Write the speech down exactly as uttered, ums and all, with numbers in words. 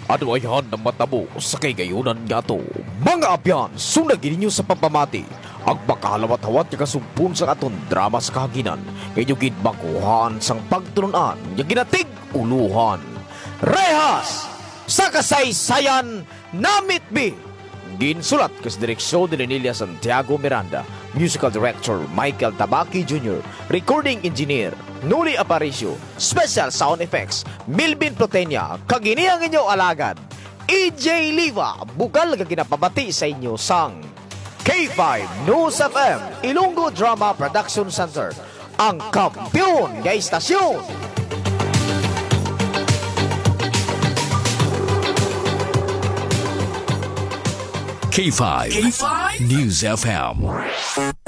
Ano ayahan na matabo sa kaygayonan nga to. Mga abyan, sunagin ninyo sa pampamati. Ang pagkalawat-hawat yung kasumpun sa aton drama sa kahaginan. Ngayon gid baguhan sang pagtununan, yung ginatig uluhan. Rehas! Sa kasaysayan, namit bi! Ginsulat kas direksyon ni Lenilia Santiago Miranda, Musical Director Michael Tabaki Junior, Recording Engineer Nuli Aparicio, Special Sound Effects Milvin Plotenia, kagini ang inyo alagad E J Liva, bukal ka ginapabati sa inyo sang K five News F M Ilonggo Drama Production Center, ang kampiyon ng istasyon. K five, K five News F M.